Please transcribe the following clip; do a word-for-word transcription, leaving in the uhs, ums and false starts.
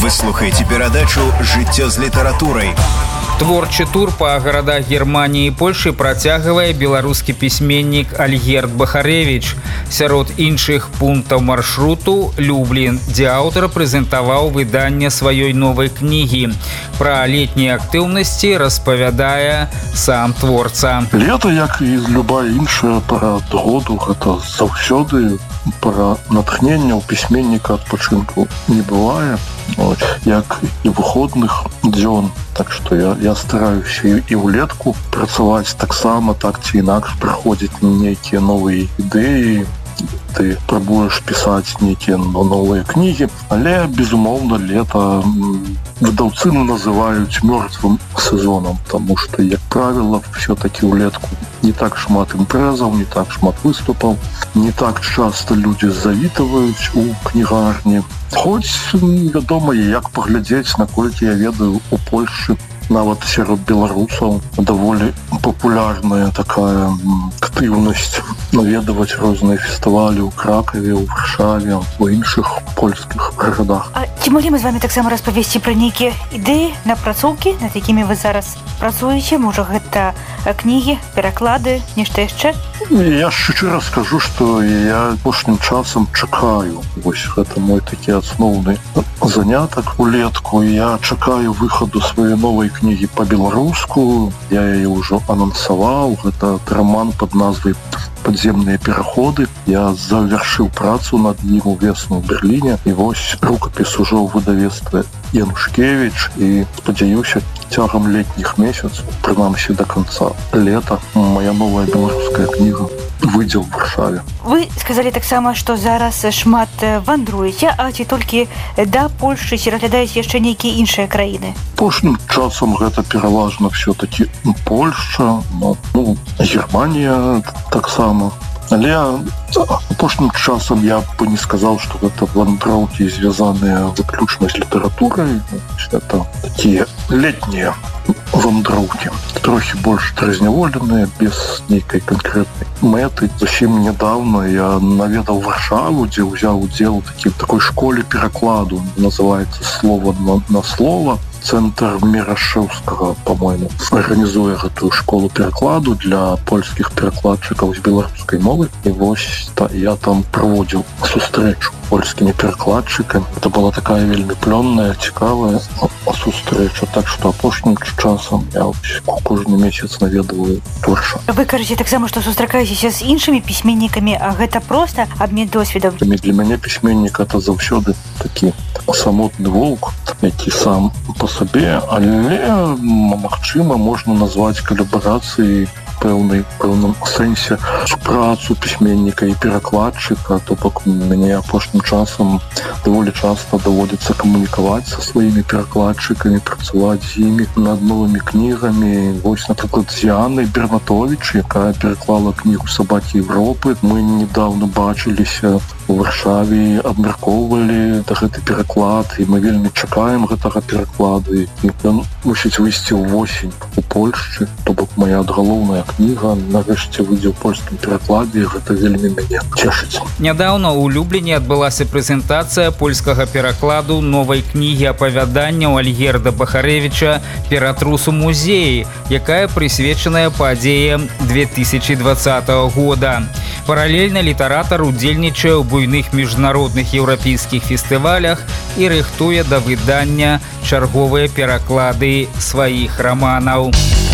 Вы слухаеце перадачу «Жыццё з літаратурай». Творчы тур па гарадах Германіі і Польшы працягвае беларускі пісьменнік Альгерд Бахарэвіч. Сярод іншых пунктаў маршруту Люблін, дзе аўтар прэзентаваў выданне сваёй новай кнігі. Пра летнія актыўнасці распавядае сам творца. Лето, як і любая іншая пара году, гэта заўсёды пара натхнення. У пісьменніка адпачынку не бывае, як і выходных дзён. Так што я, я стараюся і, і ўлетку працаваць таксама, так ці інакш прыходзіць нейкія новыя ідэі, ты прабуеш пісаць нейкія новыя кнігі, але, безумоўна, лета выдаўцы называюць мёртвым сезонам, таму што, як правіла, все-таки ўлетку не так шмат імпрэзаў, не так шмат выступаў, не так часта людзі завітваюць у кнігарні. Хоць, вядома, як паглядзець, наколькі я ведаю, у Польшчы нават сярод беларусаў даволі папулярная такая актыўнасць наведаваць розныя фестывалі ў Кракаве, ў Варшаве, у іншых польскіх гарадах. А ці маглі мы з вами таксама распавесці пра нейкія ідэі, напрацоўкі, над якімі вы зараз працуеце? Можа, гэта кнігі, пераклады, нешта яшчэ? Я шчыра скажу, што я апошнім часам чакаю. Вось гэта мой такі асноўны занятак улетку. Я чакаю выхаду сваёй новай кнігі па-беларуску. Я яе ўжо анансаваў. Гэта роман пад назвай «Падземныя пераходы». Я завяршыў працу над ім увесну ў Берліне. І вось рукапіс ужо ў выдавецтве Янушкевіч. І спадзяюся, цягам летніх месяцаў, прынамсі да канца лета, моя новая беларуская кніга выйдзе ў Варшаве. Вы сказалі таксама, што зараз шмат вандруеце, а ці толькі да Польшчы, ці разглядаеце яшчэ нейкія іншыя краіны? Апошнім часам гэта пераважна все-таки Польшча, ну, Германія таксама. Але апошнім часам я бы не сказаў, што гэта вандроўкі, звязаныя выключна з літаратурай. Это такія летнія вандроўкі, трохі больш тразняволеныя, без нейкай канкрэтнай мэты. Зусім нядаўна я наведаў Варшаву, дзе ўзяў удзел у такой школе перакладу, называецца «Слова на, на слово». Центр Мірашэўскага, по-моему, арганізуе гэтую школу перакладу для польскіх перакладчыкаў з беларускай мовы. І вось та, я там праводзіў сустрэчу польскімі перакладчыкамі. Это была такая вельмі плённая, цікавая сустрэча. Так што апошнім часам я кожны месяц наведваю Варшаву. Вы кажаце таксама, што сустракаецеся з іншымі пісьменнікамі, а гэта проста абмен досведам? Для мяне пісьменнік это заўсёды такі самотны воўк, які сам по сабе, але, магчыма, можна назваць калабарацыяй пэўнай пэўным сэнсе супрацу пісьменніка і перакладчыка. То бок мяне апошнім часам даволі часта даводзіцца камунікаваць са сваімі перакладчыкамі, працаваць з імі над новымі кнігамі. Вось, напрыклад, з Янай Бернатовіч, якая пераклала кнігу «Сабакі Европы». Мы недавно бачыліся у Варшаве, абмяркоўвалі гэты пераклад, і мы вельмі чакаем гэтага перакладу. Ён мусіць выйсці ўвосень у Польшчы. То бок моя галоўная кніга нарэшце выйдзе ў польскім перакладзе, і гэта вельмі мяне цешыць. Нядаўна ў Любліне адбылася прэзентацыя польскага перакладу новай кнігі апавяданняў Альгерда Бахарэвіча «Ператрус у музеі», якая прысвечаная падзеям две тысячи двадцатого года. Паралельна літаратар удзельнічае ў буйных міжнародных еўрапейскіх фестывалях і рыхтуе да выдання чарговыя пераклады сваіх раманаў.